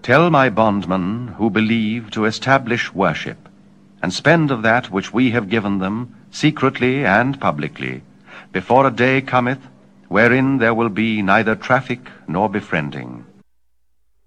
Tell my bondmen who believe to establish worship, and spend of that which we have given them, secretly and publicly, before a day cometh, wherein there will be neither traffic nor befriending.